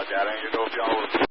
about that. I don't know if y'all was